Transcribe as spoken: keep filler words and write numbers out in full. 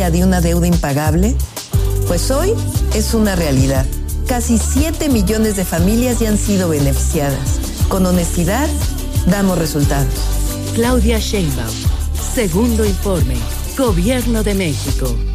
de una deuda impagable? Pues hoy es una realidad. Casi siete millones de familias ya han sido beneficiadas. Con honestidad, damos resultados. Claudia Sheinbaum, segundo informe, Gobierno de México.